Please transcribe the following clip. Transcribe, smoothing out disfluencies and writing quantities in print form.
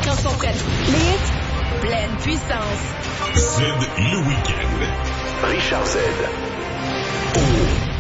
quand sont prêtes. Les hits, pleine puissance. Z le week-end. Richard Z. Oh.